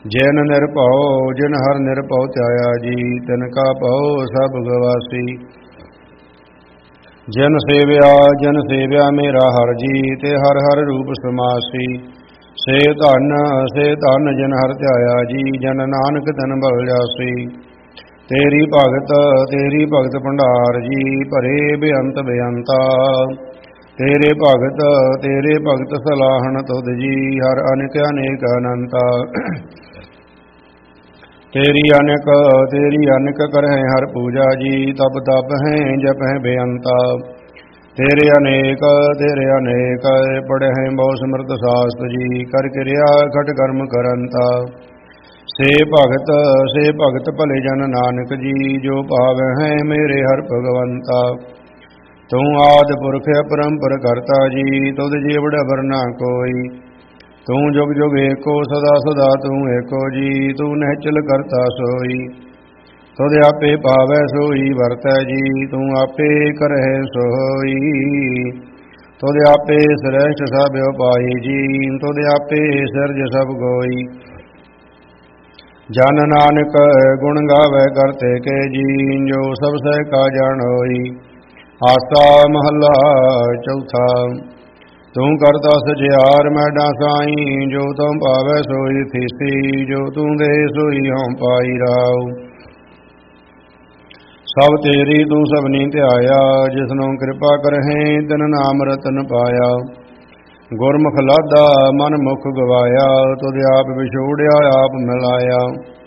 ਜਿਨ ਨਿਰਭਉ ਜਿਨ ਹਰ ਨਿਰਭਉ ਧਿਆਇਆ ਜੀ, ਤਿਨ ਕਾ ਭਉ ਸਭ ਗਵਾਸੀ। ਜਿਨ ਸੇਵਿਆ ਮੇਰਾ ਹਰ ਜੀ, ਤੇ ਹਰ ਹਰ ਰੂਪ ਸਮਾਸੀ। ਸੇ ਧਨ ਜਿਨ ਹਰ ਧਿਆਇਆ ਜੀ, ਜਨ ਨਾਨਕ ਤਨ ਭਉ ਜਾਸੀ। ਤੇਰੀ ਭਗਤ ਭੰਡਾਰ ਜੀ, ਭਰੇ ਬੇਅੰਤ ਬੇਅੰਤਾ। ਤੇਰੇ ਭਗਤ ਸਲਾਹਣ ਤੁਧ ਜੀ, ਹਰ ਅਨੇਕ ਅਨੇਕ ਅਨੰਤਾ। ਤੇਰੀ ਅਨੇਕ ਕਰਹਿ ਹਰ ਪੂਜਾ ਜੀ, ਤਪ ਹੈ ਜਪਹਿ ਬੇਅੰਤਾ। ਤੇਰੇ ਅਨੇਕ ਪੜਹਿ ਬਹੁ ਸਮਰਥ ਸਾਸਤ ਜੀ, ਕਰ ਕਿਰਿਆ ਖਟ ਕਰਮ ਕਰੰਤਾ। ਸੇ ਭਗਤ ਭਲੇ ਜਨ ਨਾਨਕ ਜੀ, ਜੋ ਭਾਵੈ ਹੈ ਮੇਰੇ ਹਰ ਭਗਵੰਤਾ। ਤੂੰ ਆਦਿ ਪੁਰਖ ਅਪਰੰਪਰ ਕਰਤਾ ਜੀ, ਤੁਧ ਜੀਵੜ ਅਵਰ ਨਾ ਕੋਈ। ਤੂੰ ਜੁਗ ਜੁਗ ਏਕੋ ਸਦਾ ਸਦਾ ਤੂੰ ਏਕੋ ਜੀ, ਤੂੰ ਨਿਹਚਲ ਕਰਤਾ ਸੋਈ। ਤੁਧ ਆਪੇ ਭਾਵੈ ਸੋਈ ਵਰਤੈ ਜੀ, ਤੂੰ ਆਪੇ ਕਰਹਿ ਸੋਈ। ਤੁਧ ਆਪੇ ਸ੍ਰੇਸ਼ਟ ਸਭ ਉਪਾਈ ਜੀ, ਤੁਧ ਆਪੇ ਸਿਰਜ ਸਭ ਗੋਈ। ਜਨ ਨਾਨਕ ਗੁਣ ਗਾਵੇ ਕਰਤੇ ਕੇ ਜੀ, ਜੋ ਸਭ ਸਹਿ ਕਾ ਜਾਣ ਹੋਈ। ਆਸਾ ਮਹੱਲਾ ਚੌਥਾ। ਤੂੰ ਕਰਤਾ ਸਜਿਆਰ ਮੈਡਾ ਸਾਈ, ਜੋ ਤੂੰ ਭਾਵੈ ਸੋਈ ਥੀਸੀ। ਜੋ ਤੂੰ ਦੇ ਸੋਈ ਹਉ ਪਾਈ ਰਾਉ। ਸਭ ਤੇਰੀ ਤੂੰ ਸਭਨੀ ਧਿਆਇਆ, ਜਿਸਨੂੰ ਕਿਰਪਾ ਕਰਹਿ ਤਿਨ ਨਾਮ ਰਤਨ ਪਾਇਆ। ਗੁਰਮੁਖ ਲਾਧਾ ਮਨ ਮੁਖ ਗਵਾਇਆ, ਤੁਧ ਆਪ ਵਿਛੋੜਿਆ ਆਪ ਮਿਲਾਇਆ।